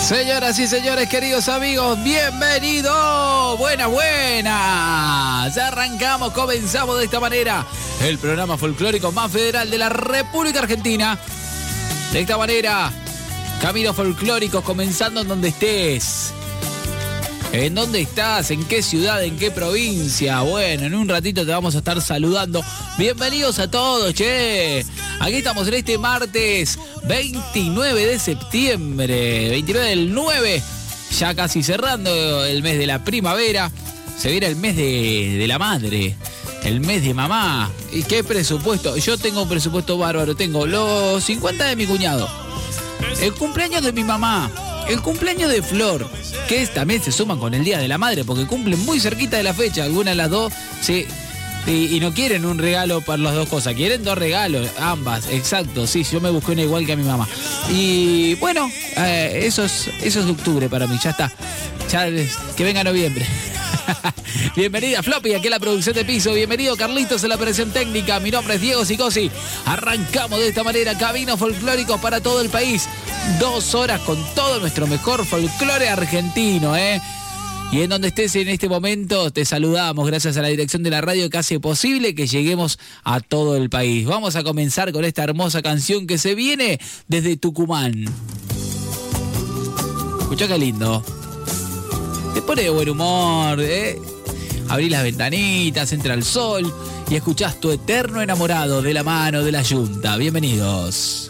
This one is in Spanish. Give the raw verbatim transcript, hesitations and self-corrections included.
Señoras y señores, queridos amigos, bienvenidos. Buenas, buenas. Ya arrancamos, comenzamos de esta manera el programa folclórico más federal de la República Argentina. De esta manera, caminos folclóricos comenzando en donde estés. ¿En dónde estás? ¿En qué ciudad? ¿En qué provincia? Bueno, en un ratito te vamos a estar saludando. Bienvenidos a todos, che. Aquí estamos en este martes veintinueve de septiembre. veintinueve del nueve. Ya casi cerrando el mes de la primavera. Se viene el mes de, de la madre. El mes de mamá. ¿Y qué presupuesto? Yo tengo un presupuesto bárbaro. Tengo los cincuenta de mi cuñado. El cumpleaños de mi mamá. El cumpleaños de Flor, que también se suman con el Día de la Madre, porque cumplen muy cerquita de la fecha, algunas de las dos, sí, y, y no quieren un regalo para las dos cosas, quieren dos regalos, ambas, exacto, sí, yo me busqué una igual que a mi mamá. Y bueno, eh, eso, es, eso es de octubre para mí, ya está, ya es, que venga noviembre. Bienvenida Floppy, aquí en la producción de piso. Bienvenido Carlitos en la operación técnica. Mi nombre es Diego Sicosi. Arrancamos de esta manera caminos folclóricos para todo el país. Dos horas con todo nuestro mejor folclore argentino, ¿eh? Y en donde estés en este momento, te saludamos gracias a la dirección de la radio que hace posible que lleguemos a todo el país. Vamos a comenzar con esta hermosa canción que se viene desde Tucumán. Escuchá qué lindo. Te pone de buen humor, ¿eh? Abrís las ventanitas, entra el sol y escuchás Tu Eterno Enamorado de la mano de la Yunta. Bienvenidos.